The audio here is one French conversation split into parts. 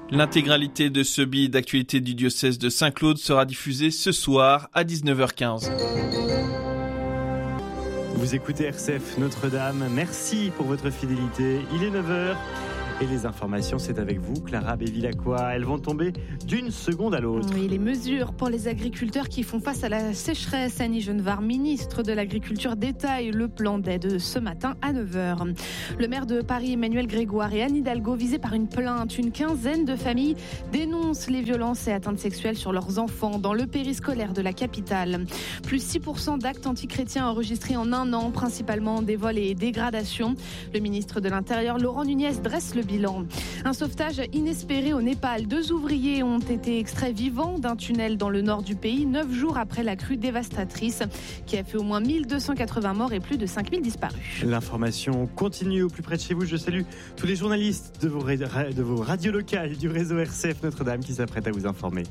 L'intégralité de ce billet d'actualité du diocèse de Saint-Claude sera diffusée ce soir à 19h15. Vous écoutez RCF Notre-Dame, merci pour votre fidélité. Il est 9h et les informations, c'est avec vous, Clara Bévilacqua. Elles vont tomber d'une seconde à l'autre. Oui, les mesures pour les agriculteurs qui font face à la sécheresse. Annie Genevard, ministre de l'Agriculture, détaille le plan d'aide ce matin à 9h. Le maire de Paris, Emmanuel Grégoire, et Anne Hidalgo, visés par une plainte. Une quinzaine de familles dénoncent les violences et atteintes sexuelles sur leurs enfants dans le périscolaire de la capitale. Plus 6% d'actes antichrétiens enregistrés en un an, principalement des vols et dégradations. Le ministre de l'Intérieur, Laurent Nunez, dresse le bilan. Un sauvetage inespéré au Népal. 2 ouvriers ont été extraits vivants d'un tunnel dans le nord du pays, 9 jours après la crue dévastatrice qui a fait au moins 1280 morts et plus de 5000 disparus. L'information continue au plus près de chez vous. Je salue tous les journalistes de vos radios locales du réseau RCF Notre-Dame qui s'apprêtent à vous informer.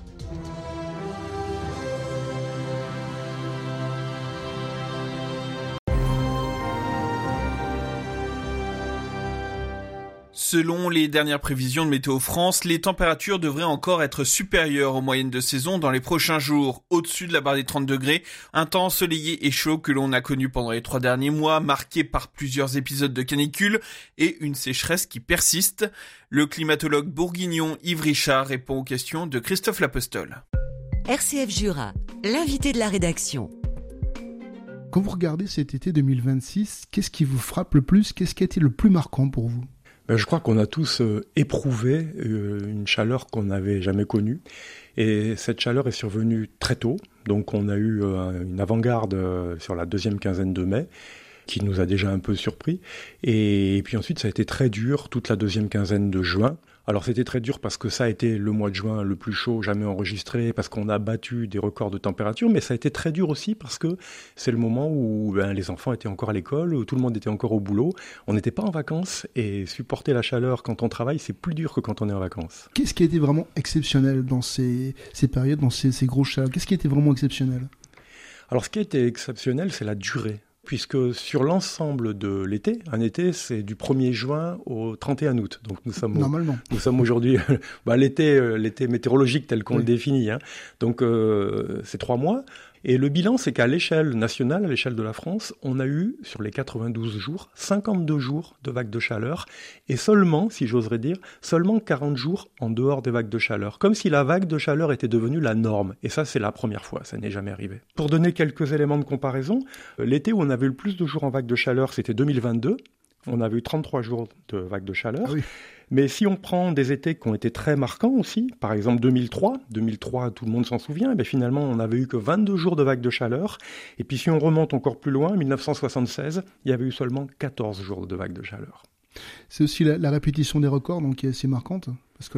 Selon les dernières prévisions de Météo France, les températures devraient encore être supérieures aux moyennes de saison dans les prochains jours, au-dessus de la barre des 30 degrés. Un temps ensoleillé et chaud que l'on a connu pendant les 3 derniers mois, marqué par plusieurs épisodes de canicule et une sécheresse qui persiste. Le climatologue bourguignon Yves Richard répond aux questions de Christophe Lapostole. RCF Jura, l'invité de la rédaction. Quand vous regardez cet été 2026, qu'est-ce qui vous frappe le plus ? Qu'est-ce qui a été le plus marquant pour vous ? Je crois qu'on a tous éprouvé une chaleur qu'on n'avait jamais connue. Et cette chaleur est survenue très tôt. Donc on a eu une avant-garde sur la deuxième quinzaine de mai qui nous a déjà un peu surpris. Et puis ensuite, ça a été très dur toute la deuxième quinzaine de juin. Alors c'était très dur parce que ça a été le mois de juin le plus chaud jamais enregistré, parce qu'on a battu des records de température, mais ça a été très dur aussi parce que c'est le moment où les enfants étaient encore à l'école, où tout le monde était encore au boulot, on n'était pas en vacances, et supporter la chaleur quand on travaille, c'est plus dur que quand on est en vacances. Qu'est-ce qui a été vraiment exceptionnel dans ces périodes, dans ces grosses chaleurs ? Qu'est-ce qui a été vraiment exceptionnel ? Alors ce qui a été exceptionnel, c'est la durée. Puisque sur l'ensemble de l'été, un été, c'est du 1er juin au 31 août. Donc nous sommes aujourd'hui l'été météorologique tel qu'on le définit. Donc c'est 3 mois. Et le bilan, c'est qu'à l'échelle nationale, à l'échelle de la France, on a eu, sur les 92 jours, 52 jours de vagues de chaleur, et seulement, si j'oserais dire, 40 jours en dehors des vagues de chaleur. Comme si la vague de chaleur était devenue la norme. Et ça, c'est la première fois, ça n'est jamais arrivé. Pour donner quelques éléments de comparaison, l'été où on avait eu le plus de jours en vague de chaleur, c'était 2022. On avait eu 33 jours de vagues de chaleur. Ah oui. Mais si on prend des étés qui ont été très marquants aussi, par exemple 2003, tout le monde s'en souvient, et finalement on n'avait eu que 22 jours de vagues de chaleur. Et puis si on remonte encore plus loin, 1976, il y avait eu seulement 14 jours de vagues de chaleur. C'est aussi la répétition des records donc, qui est assez marquante, parce que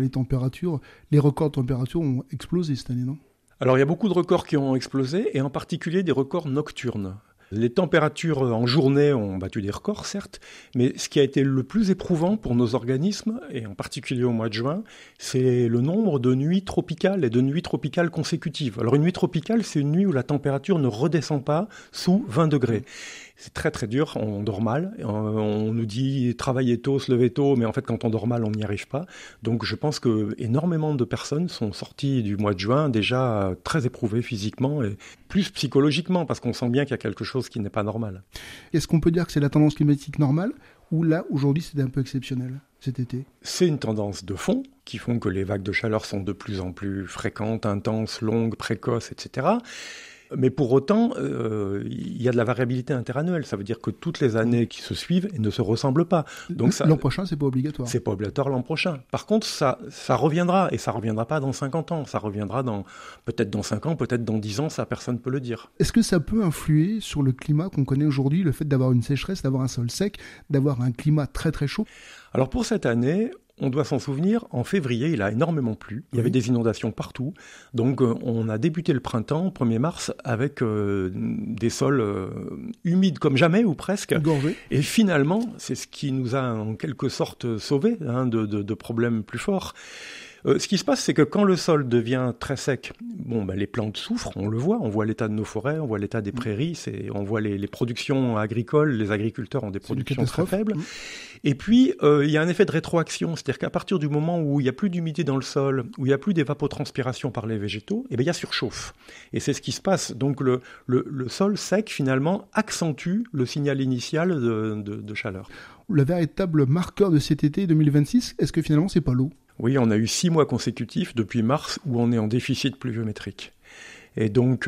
les records de température ont explosé cette année, non ? Alors il y a beaucoup de records qui ont explosé, et en particulier des records nocturnes. Les températures en journée ont battu des records, certes, mais ce qui a été le plus éprouvant pour nos organismes, et en particulier au mois de juin, c'est le nombre de nuits tropicales et de nuits tropicales consécutives. Alors une nuit tropicale, c'est une nuit où la température ne redescend pas sous 20 degrés. C'est très très dur, on dort mal, on nous dit travailler tôt, se lever tôt, mais en fait quand on dort mal, on n'y arrive pas. Donc je pense que énormément de personnes sont sorties du mois de juin déjà très éprouvées physiquement et plus psychologiquement, parce qu'on sent bien qu'il y a quelque chose qui n'est pas normal. Est-ce qu'on peut dire que c'est la tendance climatique normale, ou là, aujourd'hui, c'était un peu exceptionnel cet été ? C'est une tendance de fond qui font que les vagues de chaleur sont de plus en plus fréquentes, intenses, longues, précoces, etc. Mais pour autant, il y a de la variabilité interannuelle. Ça veut dire que toutes les années qui se suivent ne se ressemblent pas. Donc l'an prochain, c'est pas obligatoire. C'est pas obligatoire l'an prochain. Par contre, ça reviendra. Et ça reviendra pas dans 50 ans. Ça reviendra peut-être dans 5 ans, peut-être dans 10 ans. Ça, personne ne peut le dire. Est-ce que ça peut influer sur le climat qu'on connaît aujourd'hui, le fait d'avoir une sécheresse, d'avoir un sol sec, d'avoir un climat très très chaud ? Alors pour cette année, on doit s'en souvenir, en février, il a énormément plu. Il y avait des inondations partout. Donc, on a débuté le printemps, 1er mars, avec des sols humides comme jamais, ou presque. Gorgés. Et finalement, c'est ce qui nous a en quelque sorte sauvés de problèmes plus forts. Ce qui se passe, c'est que quand le sol devient très sec, les plantes souffrent, on le voit. On voit l'état de nos forêts, on voit l'état des prairies, on voit les productions agricoles. Les agriculteurs ont des productions très faibles. Et puis, il y a un effet de rétroaction. C'est-à-dire qu'à partir du moment où il n'y a plus d'humidité dans le sol, où il n'y a plus d'évapotranspiration par les végétaux, il y a surchauffe. Et c'est ce qui se passe. Donc, le sol sec, finalement, accentue le signal initial de chaleur. Le véritable marqueur de cet été 2026, est-ce que finalement, c'est pas l'eau ? Oui, on a eu 6 mois consécutifs depuis mars où on est en déficit pluviométrique. Et donc,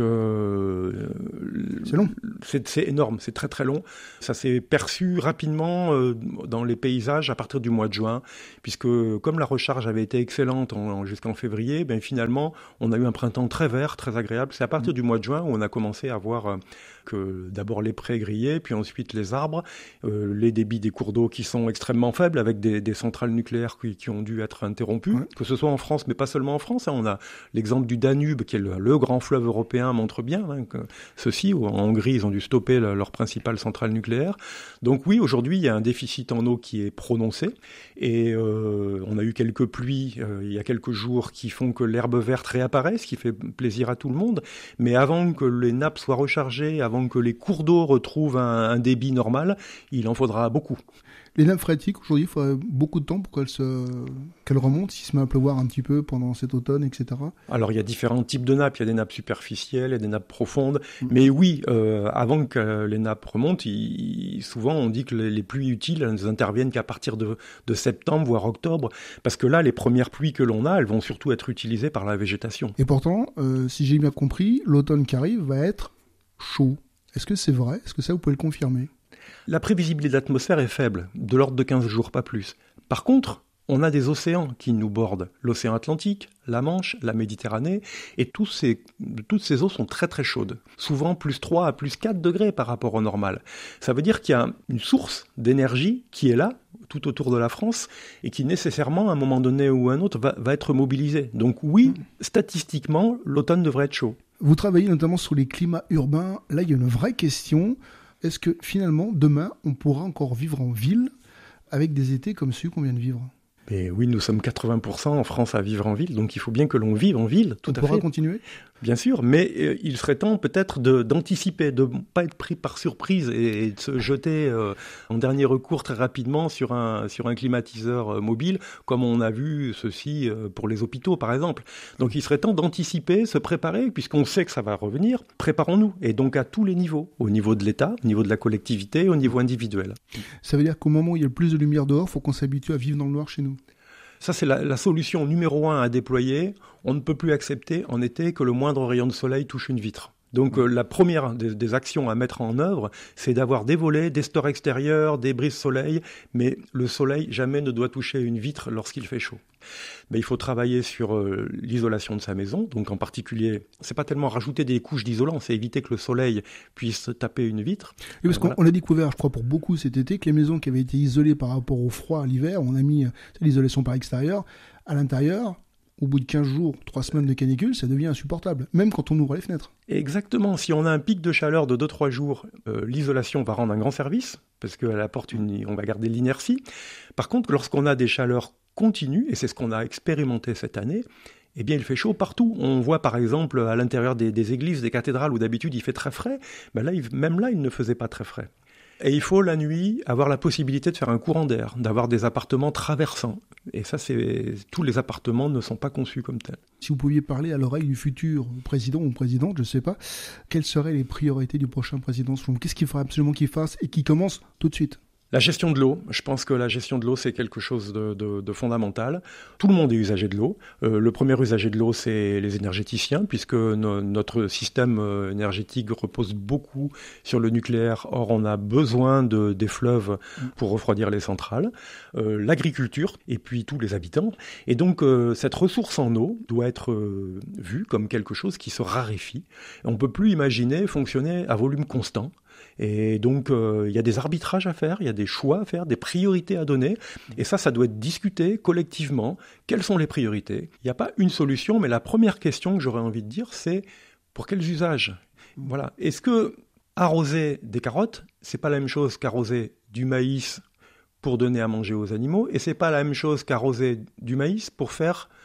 c'est long. C'est énorme, c'est très très long. Ça s'est perçu rapidement dans les paysages à partir du mois de juin, puisque comme la recharge avait été excellente jusqu'en février, finalement, on a eu un printemps très vert, très agréable. C'est à partir du mois de juin où on a commencé à voir que d'abord les prés grillés, puis ensuite les arbres, les débits des cours d'eau qui sont extrêmement faibles, avec des centrales nucléaires qui ont dû être interrompues, que ce soit en France, mais pas seulement en France. On a l'exemple du Danube, qui est le grand fleuve européen, montre bien que ceux-ci, en Hongrie, ils ont dû stopper leur principale centrale nucléaire. Donc oui, aujourd'hui, il y a un déficit en eau qui est prononcé, et on a eu quelques pluies il y a quelques jours qui font que l'herbe verte réapparaît, ce qui fait plaisir à tout le monde, mais avant que les nappes soient rechargées, avant que les cours d'eau retrouvent un débit normal, il en faudra beaucoup. Les nappes phréatiques, aujourd'hui, il faudrait beaucoup de temps pour qu'elles remontent, s'il se met à pleuvoir un petit peu pendant cet automne, etc. Alors, il y a différents types de nappes. Il y a des nappes superficielles, il y a des nappes profondes. Mais oui, avant que les nappes remontent, souvent, on dit que les pluies utiles, elles n'interviennent qu'à partir de septembre, voire octobre. Parce que là, les premières pluies que l'on a, elles vont surtout être utilisées par la végétation. Et pourtant, si j'ai bien compris, l'automne qui arrive va être chaud. Est-ce que c'est vrai ? Est-ce que ça, vous pouvez le confirmer ? La prévisibilité de l'atmosphère est faible, de l'ordre de 15 jours, pas plus. Par contre, on a des océans qui nous bordent. L'océan Atlantique, la Manche, la Méditerranée, et toutes ces eaux sont très très chaudes. Souvent plus 3 à plus 4 degrés par rapport au normal. Ça veut dire qu'il y a une source d'énergie qui est là, tout autour de la France, et qui nécessairement, à un moment donné ou à un autre, va être mobilisée. Donc oui, statistiquement, l'automne devrait être chaud. Vous travaillez notamment sur les climats urbains. Là, il y a une vraie question. Est-ce que finalement, demain, on pourra encore vivre en ville avec des étés comme ceux qu'on vient de vivre ? Mais oui, nous sommes 80% en France à vivre en ville, donc il faut bien que l'on vive en ville, tout à fait. On pourra continuer ? Bien sûr, mais il serait temps peut-être d'anticiper, de ne pas être pris par surprise et de se jeter en dernier recours très rapidement sur un climatiseur mobile, comme on a vu ceci pour les hôpitaux par exemple. Donc il serait temps d'anticiper, se préparer, puisqu'on sait que ça va revenir, préparons-nous, et donc à tous les niveaux, au niveau de l'État, au niveau de la collectivité, au niveau individuel. Ça veut dire qu'au moment où il y a le plus de lumière dehors, il faut qu'on s'habitue à vivre dans le noir chez nous ? Ça, c'est la solution numéro 1 à déployer. On ne peut plus accepter en été que le moindre rayon de soleil touche une vitre. Donc la première des actions à mettre en œuvre, c'est d'avoir des volets, des stores extérieurs, des brises-soleil, mais le soleil jamais ne doit toucher une vitre lorsqu'il fait chaud. Mais il faut travailler sur l'isolation de sa maison, donc en particulier, c'est pas tellement rajouter des couches d'isolant, c'est éviter que le soleil puisse taper une vitre. Oui, parce qu'on a découvert, je crois pour beaucoup cet été, que les maisons qui avaient été isolées par rapport au froid à l'hiver, on a mis l'isolation par extérieur, à l'intérieur, au bout de 15 jours, 3 semaines de canicule, ça devient insupportable, même quand on ouvre les fenêtres. Exactement. Si on a un pic de chaleur de 2-3 jours, l'isolation va rendre un grand service, parce qu'elle apporte on va garder l'inertie. Par contre, lorsqu'on a des chaleurs continues, et c'est ce qu'on a expérimenté cette année, eh bien, il fait chaud partout. On voit par exemple à l'intérieur des églises, des cathédrales, où d'habitude il fait très frais, même là, il ne faisait pas très frais. Et il faut, la nuit, avoir la possibilité de faire un courant d'air, d'avoir des appartements traversants. Et ça, tous les appartements ne sont pas conçus comme tels. Si vous pouviez parler à l'oreille du futur président ou présidente, je ne sais pas, quelles seraient les priorités du prochain président ? Qu'est-ce qu'il faudrait absolument qu'il fasse et qu'il commence tout de suite ? La gestion de l'eau, je pense que la gestion de l'eau, c'est quelque chose de fondamental. Tout le monde est usager de l'eau. Le premier usager de l'eau, c'est les énergéticiens, puisque notre système énergétique repose beaucoup sur le nucléaire. Or, on a besoin des fleuves pour refroidir les centrales. L'agriculture, et puis tous les habitants. Et donc, cette ressource en eau doit être vue comme quelque chose qui se raréfie. On ne peut plus imaginer fonctionner à volume constant. Et donc, il y a des arbitrages à faire, il y a des choix à faire, des priorités à donner. Et ça doit être discuté collectivement. Quelles sont les priorités ? Il n'y a pas une solution, mais la première question que j'aurais envie de dire, c'est pour quels usages ? Voilà. Est-ce que arroser des carottes, c'est pas la même chose qu'arroser du maïs pour donner à manger aux animaux ? Et c'est pas la même chose qu'arroser du maïs pour faire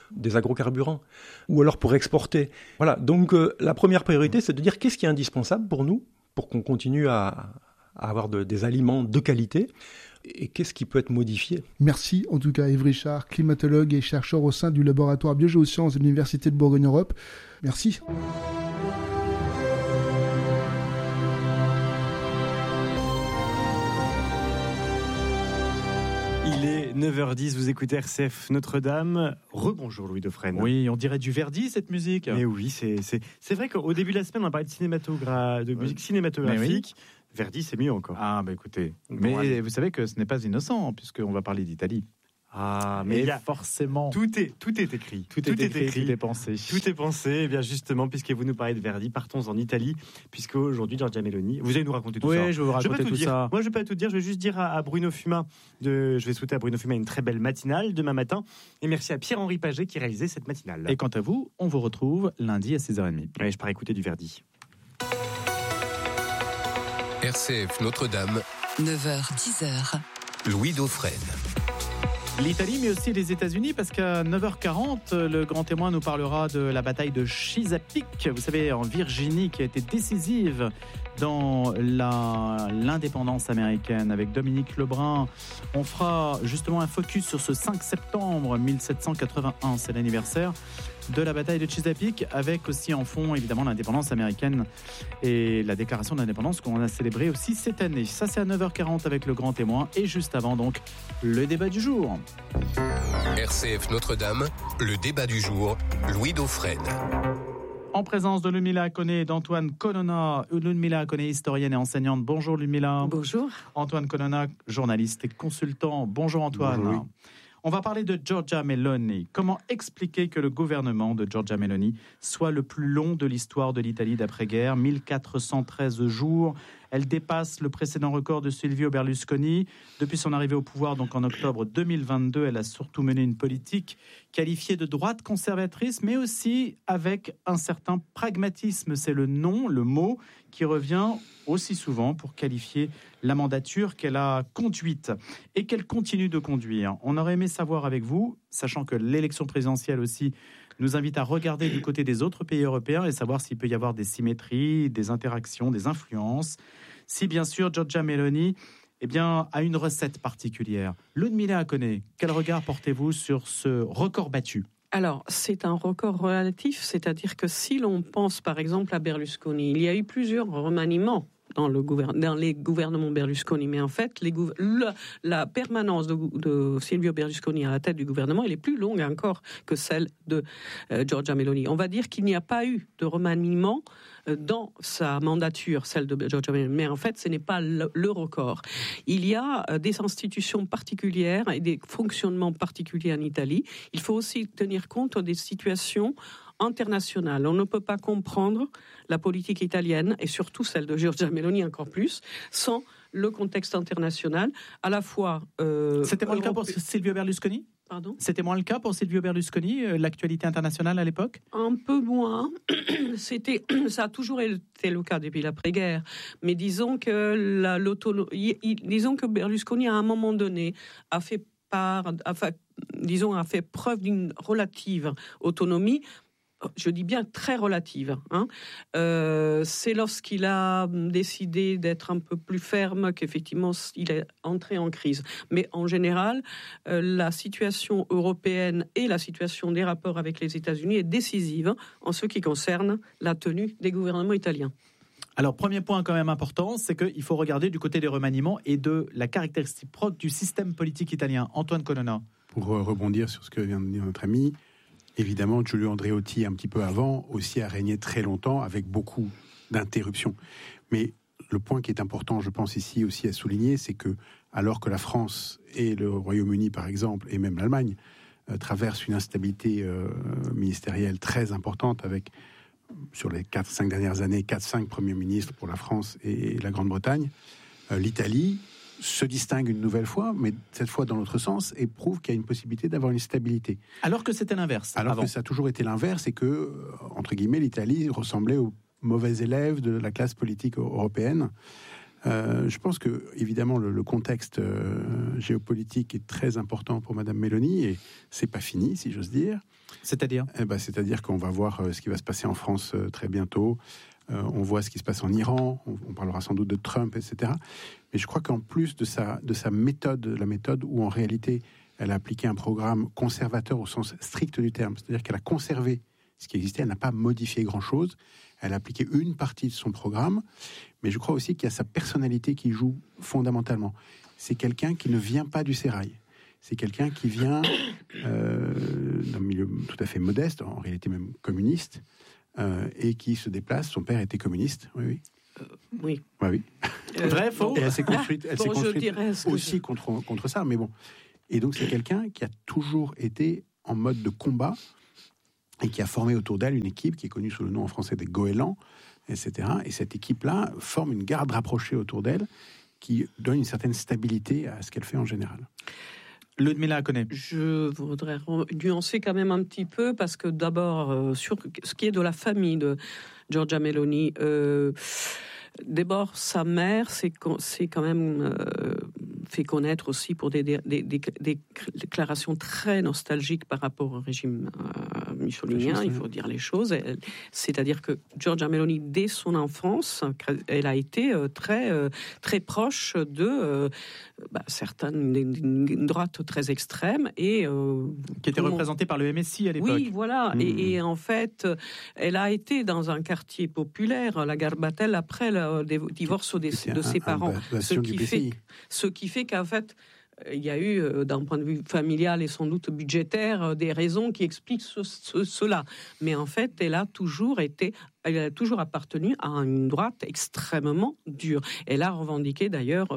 des agrocarburants, ou alors pour exporter. Voilà, donc la première priorité, c'est de dire qu'est-ce qui est indispensable pour nous, pour qu'on continue à avoir des aliments de qualité, et qu'est-ce qui peut être modifié. Merci en tout cas Yves Richard, climatologue et chercheur au sein du laboratoire biogéosciences de l'Université de Bourgogne-Europe. Merci. Il est 9h10, vous écoutez RCF Notre-Dame. Rebonjour Louis Dauphren. Oui, on dirait du Verdi cette musique. Mais oui, c'est vrai qu'au début de la semaine, on a parlé de musique cinématographique. Oui. Verdi, c'est mieux encore. Ah, bah écoutez. Mais vous savez que ce n'est pas innocent, puisqu'on va parler d'Italie. Ah, mais forcément. Tout est écrit. Tout est écrit, tout est pensé. Tout est pensé. Et bien justement, puisque vous nous parlez de Verdi, partons en Italie, puisque aujourd'hui, Giorgia Meloni, vous allez nous raconter tout ça. Oui, je vais vous raconter tout ça. Moi, je ne vais pas tout dire. Je vais juste dire à Bruno Fuma, je vais souhaiter à Bruno Fuma une très belle matinale demain matin. Et merci à Pierre-Henri Paget qui réalisait cette matinale. Et quant à vous, on vous retrouve lundi à 6h30. Oui, je pars écouter du Verdi. RCF Notre-Dame, 9h, 10h. Louis Dauphren. L'Italie, mais aussi les États-Unis, parce qu'à 9h40, le grand témoin nous parlera de la bataille de Chesapeake, vous savez, en Virginie, qui a été décisive dans l'indépendance américaine. Avec Dominique Lebrun, on fera justement un focus sur ce 5 septembre 1781, c'est l'anniversaire de la bataille de Chesapeake, avec aussi en fond évidemment l'indépendance américaine et la déclaration d'indépendance qu'on a célébrée aussi cette année. Ça, c'est à 9h40 avec le grand témoin, et juste avant donc le débat du jour. RCF Notre-Dame, le débat du jour, Louis Dauphren. En présence de Ludmila Akone et d'Antoine Colonna. Ludmila Akone, historienne et enseignante. Bonjour Ludmila. Bonjour. Antoine Colonna, journaliste et consultant. Bonjour Antoine. Bonjour, oui. On va parler de Giorgia Meloni. Comment expliquer que le gouvernement de Giorgia Meloni soit le plus long de l'histoire de l'Italie d'après-guerre, 1413 jours. Elle dépasse le précédent record de Silvio Berlusconi. Depuis son arrivée au pouvoir, donc en octobre 2022, elle a surtout mené une politique qualifiée de droite conservatrice, mais aussi avec un certain pragmatisme. C'est le mot qui revient aussi souvent pour qualifier la mandature qu'elle a conduite et qu'elle continue de conduire. On aurait aimé savoir avec vous, sachant que l'élection présidentielle aussi nous invite à regarder du côté des autres pays européens et savoir s'il peut y avoir des symétries, des interactions, des influences. Si bien sûr Giorgia Meloni a une recette particulière. Ludmila Akone, quel regard portez-vous sur ce record battu ? Alors, c'est un record relatif, c'est-à-dire que si l'on pense par exemple à Berlusconi, il y a eu plusieurs remaniements dans les gouvernements Berlusconi, mais en fait, la permanence de Silvio Berlusconi à la tête du gouvernement, elle est plus longue encore que celle de Giorgia Meloni. On va dire qu'il n'y a pas eu de remaniement dans sa mandature, celle de Giorgia Meloni, mais en fait, ce n'est pas le record. Il y a des institutions particulières et des fonctionnements particuliers en Italie. Il faut aussi tenir compte des situations internationale. On ne peut pas comprendre la politique italienne, et surtout celle de Giorgia Meloni encore plus, sans le contexte international, à la fois... C'était moins le cas pour Silvio Berlusconi ? Pardon ? C'était moins le cas pour Silvio Berlusconi, l'actualité internationale à l'époque ? Un peu moins. Ça a toujours été le cas depuis l'après-guerre. Mais disons que Berlusconi, à un moment donné, a fait preuve d'une relative autonomie. Je dis bien très relative. C'est lorsqu'il a décidé d'être un peu plus ferme qu'effectivement il est entré en crise. Mais en général, la situation européenne et la situation des rapports avec les États-Unis est décisive en ce qui concerne la tenue des gouvernements italiens. Alors, premier point quand même important, c'est qu'il faut regarder du côté des remaniements et de la caractéristique propre du système politique italien. Antoine Colonna. Pour rebondir sur ce que vient de dire notre ami, évidemment, Giulio Andreotti, un petit peu avant, aussi a régné très longtemps avec beaucoup d'interruptions. Mais le point qui est important, je pense ici aussi à souligner, c'est que alors que la France et le Royaume-Uni, par exemple, et même l'Allemagne, traversent une instabilité ministérielle très importante avec, sur les 4-5 dernières années, 4-5 premiers ministres pour la France et la Grande-Bretagne, l'Italie se distingue une nouvelle fois, mais cette fois dans l'autre sens, et prouve qu'il y a une possibilité d'avoir une stabilité. Alors que c'était l'inverse. Alors que ça a toujours été l'inverse, et que, entre guillemets, l'Italie ressemblait aux mauvais élèves de la classe politique européenne. Je pense que, évidemment, le contexte géopolitique est très important pour Madame Meloni, et c'est pas fini, si j'ose dire. C'est-à-dire c'est-à-dire qu'on va voir ce qui va se passer en France très bientôt. On voit ce qui se passe en Iran. On parlera sans doute de Trump, etc. Mais je crois qu'en plus de sa méthode, la méthode où en réalité elle a appliqué un programme conservateur au sens strict du terme, c'est-à-dire qu'elle a conservé ce qui existait, elle n'a pas modifié grand-chose. Elle a appliqué une partie de son programme, mais je crois aussi qu'il y a sa personnalité qui joue fondamentalement. C'est quelqu'un qui ne vient pas du sérail. C'est quelqu'un qui vient d'un milieu tout à fait modeste, en réalité même communiste, et qui se déplace. Son père était communiste, oui. Oui. Oui. Vrai, faux. Et elle s'est construite, aussi que... contre ça, mais bon. Et donc c'est quelqu'un qui a toujours été en mode de combat, et qui a formé autour d'elle une équipe qui est connue sous le nom en français des goélands, etc. Et cette équipe-là forme une garde rapprochée autour d'elle qui donne une certaine stabilité à ce qu'elle fait en général. Ludmila connaît. Je voudrais nuancer quand même un petit peu, parce que d'abord, sur ce qui est de la famille de Giorgia Meloni, d'abord, sa mère s'est quand même fait connaître aussi pour des déclarations très nostalgiques par rapport au régime mussolinien, il faut dire les choses. C'est-à-dire que Giorgia Meloni, dès son enfance, elle a été très proche de une droite très extrême, et qui était représentée par le MSI à l'époque. Oui, voilà. Et en fait, elle a été dans un quartier populaire, la Garbatelle, après le divorce de ses parents. Ce qui fait qu'en fait, il y a eu, d'un point de vue familial et sans doute budgétaire, des raisons qui expliquent cela. Mais en fait, elle a toujours appartenu à une droite extrêmement dure. Elle a revendiqué d'ailleurs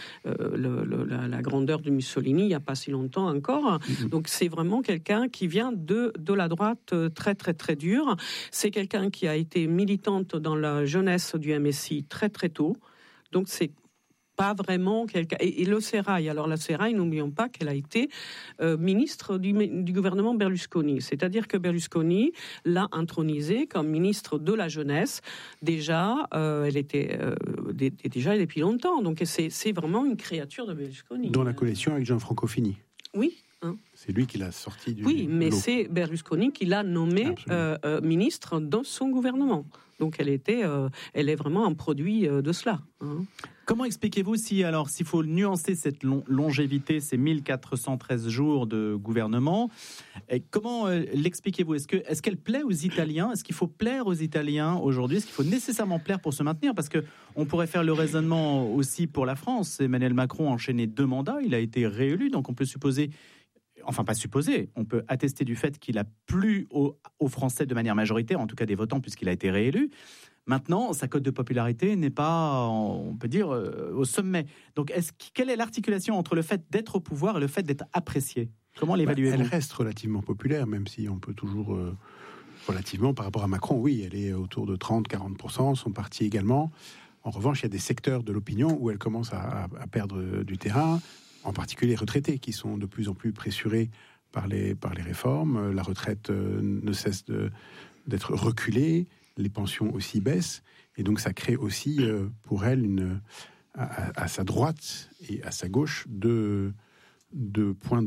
la grandeur de Mussolini il n'y a pas si longtemps encore. Donc c'est vraiment quelqu'un qui vient de la droite très très très dure. C'est quelqu'un qui a été militante dans la jeunesse du MSI très très tôt. Donc c'est pas vraiment quelqu'un. Et le Sérail, alors la Sérail, n'oublions pas qu'elle a été ministre du gouvernement Berlusconi. C'est-à-dire que Berlusconi l'a intronisée comme ministre de la jeunesse. Déjà, elle était déjà depuis longtemps. Donc c'est vraiment une créature de Berlusconi. Dans la coalition avec Gianfranco Fini. Oui. C'est lui qui l'a sorti du lot. Oui, mais c'est Berlusconi qui l'a nommé ministre dans son gouvernement. Donc elle est vraiment un produit de cela. Comment expliquez-vous s'il faut nuancer cette longévité, ces 1413 jours de gouvernement, comment l'expliquez-vous ? Est-ce qu'elle plaît aux Italiens ? Est-ce qu'il faut plaire aux Italiens aujourd'hui ? Est-ce qu'il faut nécessairement plaire pour se maintenir ? Parce qu'on pourrait faire le raisonnement aussi pour la France. Emmanuel Macron a enchaîné 2 mandats, il a été réélu, donc on peut supposer... Enfin, pas supposer, on peut attester du fait qu'il a plu aux Français de manière majoritaire, en tout cas des votants, puisqu'il a été réélu. Maintenant, sa cote de popularité n'est pas, on peut dire, au sommet. Donc, quelle est l'articulation entre le fait d'être au pouvoir et le fait d'être apprécié ? Comment l'évaluez-vous ? Elle reste relativement populaire, même si on peut toujours... relativement, par rapport à Macron, oui, elle est autour de 30-40%, son parti également. En revanche, il y a des secteurs de l'opinion où elle commence à perdre du terrain, en particulier les retraités, qui sont de plus en plus pressurés par les réformes. La retraite ne cesse d'être reculée, les pensions aussi baissent, et donc ça crée aussi pour elle, à sa droite et à sa gauche, deux points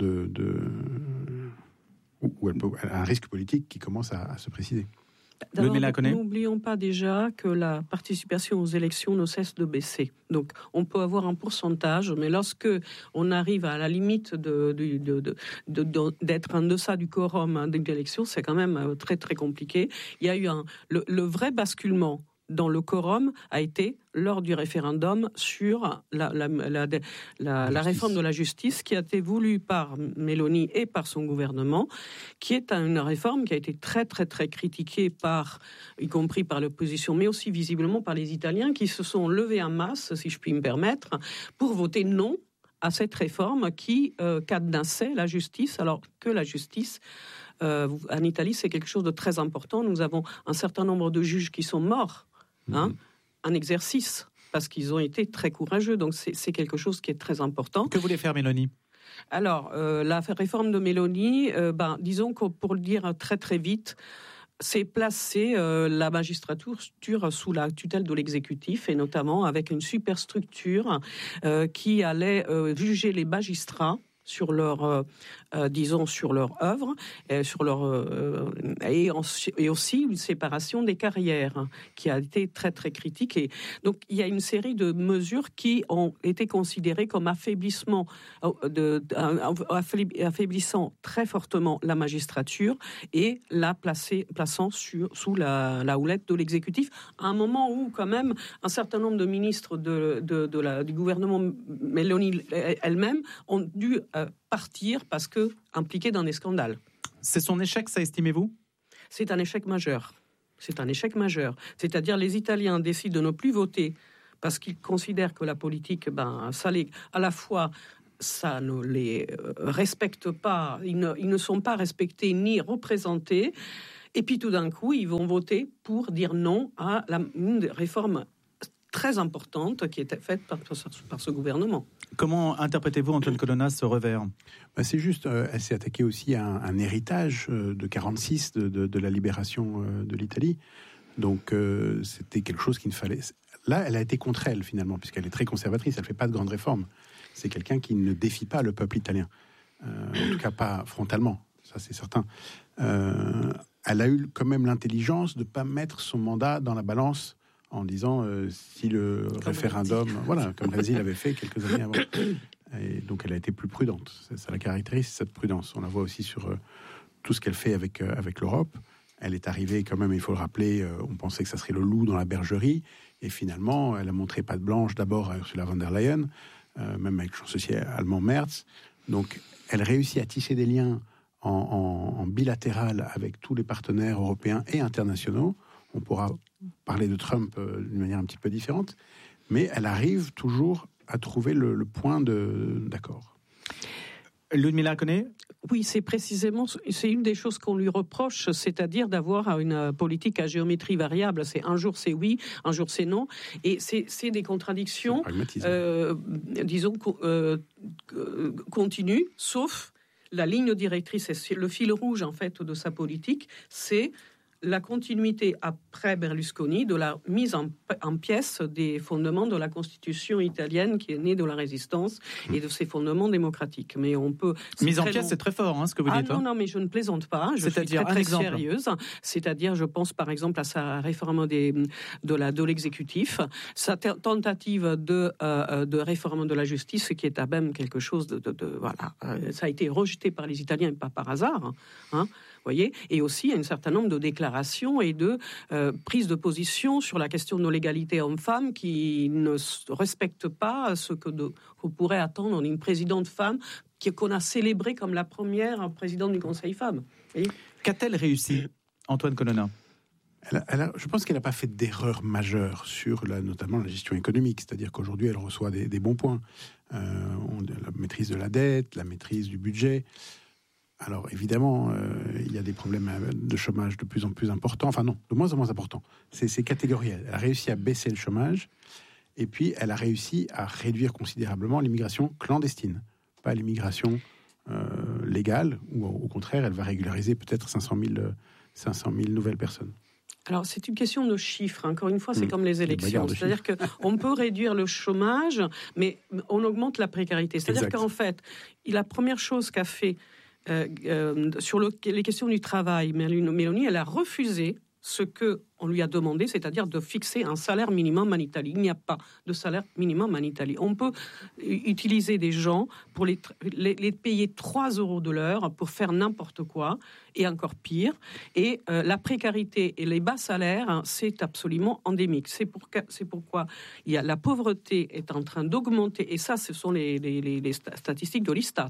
où elle a un risque politique qui commence à se préciser. N'oublions pas déjà que la participation aux élections ne cesse de baisser. Donc, on peut avoir un pourcentage, mais lorsque on arrive à la limite d'être en deçà du quorum de l'élection, c'est quand même très très compliqué. Il y a eu le vrai basculement dans le quorum a été lors du référendum sur la réforme de la justice qui a été voulue par Meloni et par son gouvernement, qui est une réforme qui a été très très très critiquée y compris par l'opposition, mais aussi visiblement par les Italiens qui se sont levés en masse, si je puis me permettre, pour voter non à cette réforme qui cadenassait la justice, alors que la justice en Italie c'est quelque chose de très important. Nous avons un certain nombre de juges qui sont morts en exercice, parce qu'ils ont été très courageux. Donc c'est quelque chose qui est très important. Que voulait faire Meloni ? Alors, la réforme de Meloni, disons que pour le dire très très vite, c'est placer la magistrature sous la tutelle de l'exécutif, et notamment avec une superstructure qui allait juger les magistrats sur leur, sur leur œuvre, sur leur, et aussi une séparation des carrières qui a été très très critique. Et donc il y a une série de mesures qui ont été considérées comme affaiblissement, affaiblissant très fortement la magistrature et la plaçant sous la houlette de l'exécutif, à un moment où quand même un certain nombre de ministres du gouvernement Meloni elle-même ont dû partir parce que impliqués dans des scandales. C'est son échec, ça, estimez-vous ? C'est un échec majeur. C'est un échec majeur. C'est-à-dire les Italiens décident de ne plus voter parce qu'ils considèrent que la politique, à la fois, ça ne les respecte pas, ils ne sont pas respectés ni représentés, et puis tout d'un coup, ils vont voter pour dire non à une réforme très importante qui était faite par ce gouvernement. Comment interprétez-vous, Antoine Colonna, ce revers ? C'est juste, elle s'est attaquée aussi à un héritage de 1946 de la libération de l'Italie. Donc c'était quelque chose qu'il ne fallait... Là, elle a été contre elle, finalement, puisqu'elle est très conservatrice, elle ne fait pas de grandes réformes. C'est quelqu'un qui ne défie pas le peuple italien. En tout cas, pas frontalement, ça c'est certain. Elle a eu quand même l'intelligence de ne pas mettre son mandat dans la balance en disant si le référendum, comme Brésil avait fait quelques années avant. Et donc elle a été plus prudente. Ça la caractérise, cette prudence. On la voit aussi sur tout ce qu'elle fait avec l'Europe. Elle est arrivée quand même, il faut le rappeler, on pensait que ça serait le loup dans la bergerie. Et finalement, elle a montré patte blanche d'abord à Ursula von der Leyen, même avec le chancelier allemand Merz. Donc elle réussit à tisser des liens en bilatéral avec tous les partenaires européens et internationaux. On pourra parler de Trump d'une manière un petit peu différente, mais elle arrive toujours à trouver le point d'accord. Ludmila Coney ? Oui, c'est une des choses qu'on lui reproche, c'est-à-dire d'avoir une politique à géométrie variable. C'est un jour c'est oui, un jour c'est non, et c'est des contradictions, disons, continues, sauf la ligne directrice, et le fil rouge en fait de sa politique, c'est la continuité après Berlusconi de la mise en pièces des fondements de la Constitution italienne qui est née de la résistance et de ses fondements démocratiques. Mais on peut... Mise en pièces, c'est très fort, ce que vous dites. Non, mais je ne plaisante pas. Je suis très, très sérieuse. C'est-à-dire, je pense par exemple à sa réforme de l'exécutif, sa tentative de réforme de la justice, qui est à même quelque chose voilà. Ça a été rejeté par les Italiens et pas par hasard. Voyez, et aussi un certain nombre de déclarations et de prises de position sur la question de l'égalité homme-femme qui ne respectent pas ce qu'on pourrait attendre d'une présidente femme qu'on a célébrée comme la première présidente du Conseil femmes. Qu'a-t-elle réussi, Antoine Colonna ? Je pense qu'elle n'a pas fait d'erreur majeure sur notamment la gestion économique, c'est-à-dire qu'aujourd'hui elle reçoit des bons points. La maîtrise de la dette, la maîtrise du budget. Alors évidemment, il y a des problèmes de chômage de plus en plus importants, de moins en moins importants. C'est catégoriel. Elle a réussi à baisser le chômage, et puis elle a réussi à réduire considérablement l'immigration clandestine, pas l'immigration légale, où au contraire, elle va régulariser peut-être 500 000 nouvelles personnes. Alors, c'est une question de chiffres. Encore une fois, c'est comme les élections. C'est-à-dire qu'on peut réduire le chômage, mais on augmente la précarité. C'est-à-dire qu'en fait, la première chose qu'a fait sur les questions du travail, Meloni, elle a refusé ce qu'on lui a demandé, c'est-à-dire de fixer un salaire minimum en Italie. Il n'y a pas de salaire minimum en Italie. On peut utiliser des gens pour les payer 3 € de l'heure pour faire n'importe quoi, et encore pire. Et la précarité et les bas salaires, c'est absolument endémique. C'est pourquoi la pauvreté est en train d'augmenter. Et ça, ce sont les statistiques de l'Istat.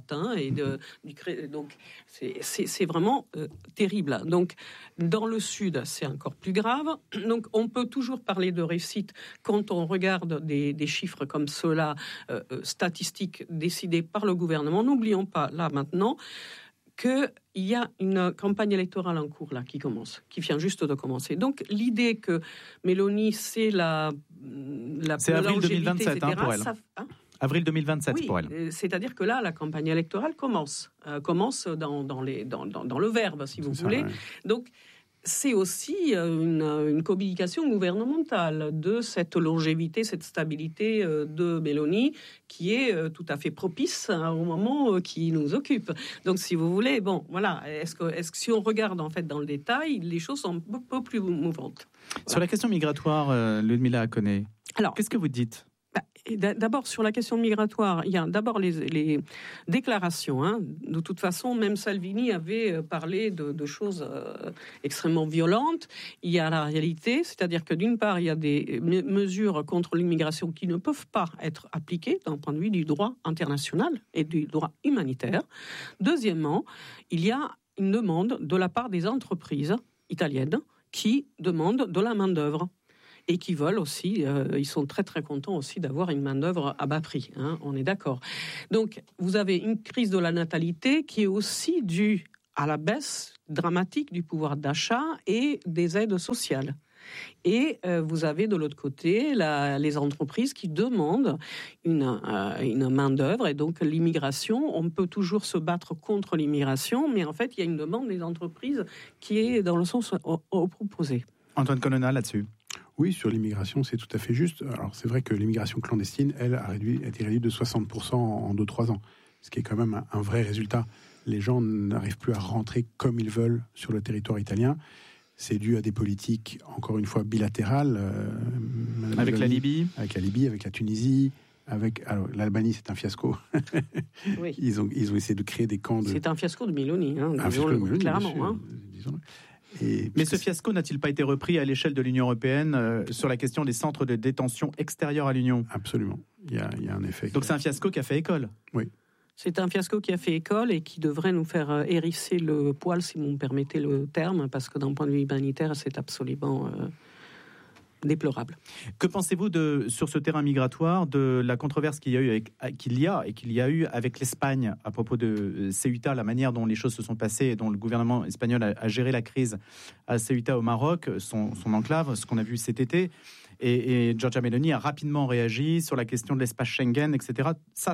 Donc, c'est vraiment terrible. Donc, dans le Sud, c'est encore plus grave. Donc, on peut toujours parler de réussite quand on regarde des chiffres comme ceux-là, statistiques décidés par le gouvernement. N'oublions pas, là, maintenant, qu'il y a une campagne électorale en cours, là, qui vient juste de commencer. Donc, l'idée que Meloni, c'est c'est avril 2027, etc., pour elle. Avril 2027 pour elle. C'est-à-dire que là, la campagne électorale commence dans le verbe, si vous voulez. Ouais. Donc, c'est aussi une communication gouvernementale de cette longévité, cette stabilité de Meloni qui est tout à fait propice au moment qui nous occupe. Donc, si vous voulez, bon, voilà, est-ce que si on regarde en fait dans le détail, les choses sont un peu plus mouvantes. Voilà. Sur la question migratoire, Ludmila Akoné, alors qu'est-ce que vous dites ? D'abord, sur la question migratoire, il y a d'abord les déclarations. Hein. De toute façon, même Salvini avait parlé de choses extrêmement violentes. Il y a la réalité, c'est-à-dire que d'une part, il y a des mesures contre l'immigration qui ne peuvent pas être appliquées d'un point de vue du droit international et du droit humanitaire. Deuxièmement, il y a une demande de la part des entreprises italiennes qui demandent de la main-d'œuvre. Et qui veulent aussi, ils sont très très contents aussi d'avoir une main-d'œuvre à bas prix, hein, on est d'accord. Donc vous avez une crise de la natalité qui est aussi due à la baisse dramatique du pouvoir d'achat et des aides sociales. Et vous avez de l'autre côté les entreprises qui demandent une main-d'œuvre, et donc l'immigration. On peut toujours se battre contre l'immigration, mais en fait il y a une demande des entreprises qui est dans le sens opposé. Antoine Colonna là-dessus. Oui, sur l'immigration, c'est tout à fait juste. Alors, c'est vrai que l'immigration clandestine, elle, a été réduite de 60% en 2-3 ans, ce qui est quand même un vrai résultat. Les gens n'arrivent plus à rentrer comme ils veulent sur le territoire italien. C'est dû à des politiques, encore une fois, bilatérales. Avec la Libye ? Avec la Libye, avec la Tunisie. Alors, l'Albanie, c'est un fiasco. Oui. Ils ont essayé de créer des camps de... C'est un fiasco de Meloni, hein, clairement. Disons-le. Mais ce fiasco n'a-t-il pas été repris à l'échelle de l'Union européenne sur la question des centres de détention extérieurs à l'Union ? Absolument. Il y a un effet. Donc c'est un fiasco qui a fait école ? Oui. C'est un fiasco qui a fait école et qui devrait nous faire hérisser le poil, si vous me permettez le terme, parce que d'un point de vue humanitaire, c'est absolument déplorable. Que pensez-vous sur ce terrain migratoire de la controverse qu'il y a eu avec l'Espagne à propos de Ceuta, la manière dont les choses se sont passées et dont le gouvernement espagnol a géré la crise à Ceuta au Maroc, son enclave, ce qu'on a vu cet été, et Giorgia Meloni a rapidement réagi sur la question de l'espace Schengen, etc.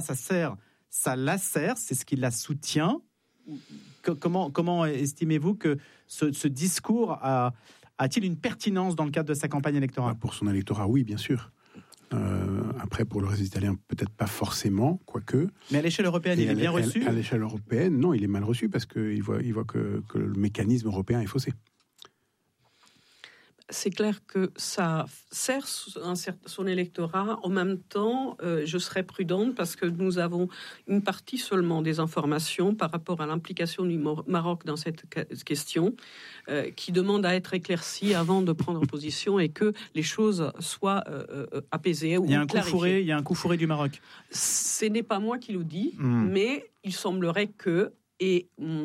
Ça lacère, c'est ce qui la soutient. Comment estimez-vous que ce discours a-t-il une pertinence dans le cadre de sa campagne électorale ? Pour son électorat, oui, bien sûr. Après, pour le reste des Italiens, peut-être pas forcément, quoique. Mais à l'échelle européenne, il est bien reçu ? À l'échelle européenne, non, il est mal reçu parce qu'il voit que le mécanisme européen est faussé. C'est clair que ça sert son électorat. En même temps, je serais prudente parce que nous avons une partie seulement des informations par rapport à l'implication du Maroc dans cette question qui demande à être éclaircie avant de prendre position et que les choses soient apaisées ou clarifiées. Il y a un coup fourré du Maroc. Ce n'est pas moi qui le dis, mais il semblerait que... Et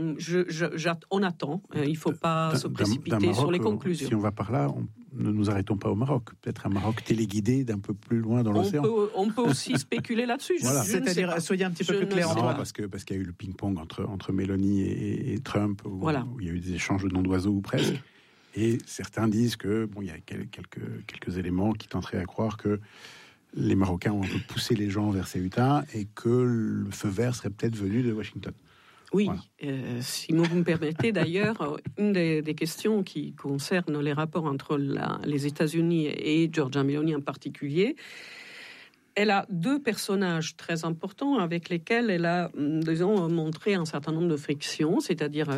on attend. Il ne faut pas se précipiter sur les conclusions. Si on va par là, ne nous arrêtons pas au Maroc. Peut-être un Maroc téléguidé d'un peu plus loin dans l'océan. On peut aussi spéculer là-dessus. Voilà. C'est-à-dire, soyez un petit peu plus clair. Non, parce qu'il y a eu le ping-pong entre Meloni et Trump, où il y a eu des échanges de noms d'oiseaux ou presque. Et certains disent que il y a quelques éléments qui tenteraient à croire que les Marocains ont un peu poussé les gens vers Ceuta et que le feu vert serait peut-être venu de Washington. Oui, voilà. Si vous me permettez d'ailleurs, une des questions qui concerne les rapports entre les États-Unis et Giorgia Meloni en particulier, elle a deux personnages très importants avec lesquels elle a, disons, montré un certain nombre de frictions, c'est-à-dire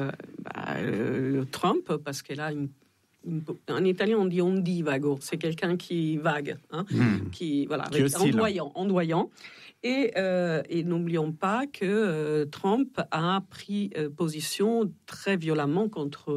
Trump, parce qu'elle a en italien on dit ondivago, c'est quelqu'un qui vague, hein, qui ondoyant. Et n'oublions pas que Trump a pris position très violemment contre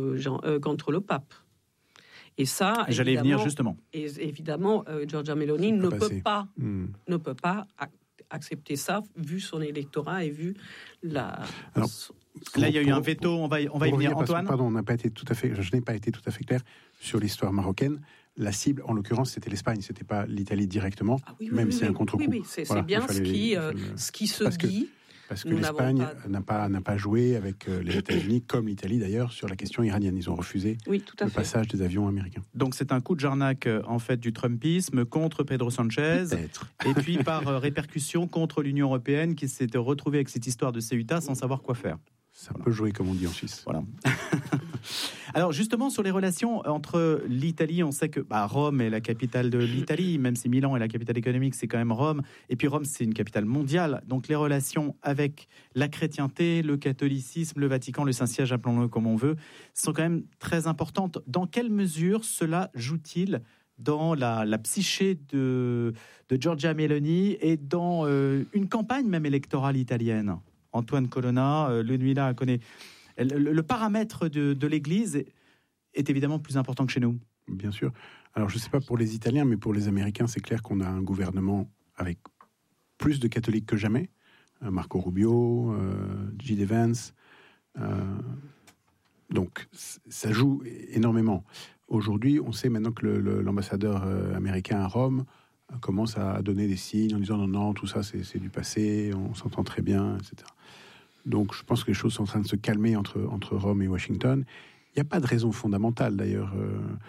le pape. Et ça, j'allais venir justement. Évidemment, Giorgia Meloni ne peut pas accepter ça, vu son électorat et vu la... Alors, là, il y a eu un veto, on va y venir, Antoine. Pardon, je n'ai pas été tout à fait clair sur l'histoire marocaine. La cible, en l'occurrence, c'était l'Espagne, c'était pas l'Italie directement, même si c'est un contre-coup. Oui, c'est bien ce qui se dit. Parce que l'Espagne n'a pas joué avec les États-Unis, comme l'Italie d'ailleurs, sur la question iranienne. Ils ont refusé le passage des avions américains. Donc c'est un coup de jarnac en fait du Trumpisme contre Pedro Sanchez. Peut-être. Et puis par répercussion contre l'Union européenne qui s'était retrouvée avec cette histoire de Ceuta sans savoir quoi faire. Ça peut jouer comme on dit en Suisse. Voilà. Alors justement, sur les relations entre l'Italie, on sait que Rome est la capitale de l'Italie, même si Milan est la capitale économique, c'est quand même Rome. Et puis Rome, c'est une capitale mondiale. Donc les relations avec la chrétienté, le catholicisme, le Vatican, le Saint-Siège, appelons-le comme on veut, sont quand même très importantes. Dans quelle mesure cela joue-t-il dans la psyché de Giorgia Meloni et dans une campagne même électorale italienne? Antoine Colonna, Ludmilla connaît. Le paramètre de l'Église est évidemment plus important que chez nous. Bien sûr. Alors je ne sais pas pour les Italiens, mais pour les Américains, c'est clair qu'on a un gouvernement avec plus de catholiques que jamais. Marco Rubio, J.D. Vance. Donc ça joue énormément. Aujourd'hui, on sait maintenant que l'ambassadeur américain à Rome commence à donner des signes en disant non, tout ça c'est du passé, on s'entend très bien, etc. Donc je pense que les choses sont en train de se calmer entre Rome et Washington. Il n'y a pas de raison fondamentale d'ailleurs.